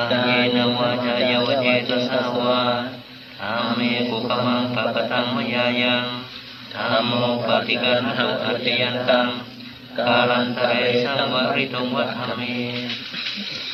กายเนวาจายวเจตสาวาธรรมเมกุขมังปะปะตังมยายังธัมโมปฏิกันหังอัจยันตังกาลันตะเรสังวริตุงวัฏฐามิ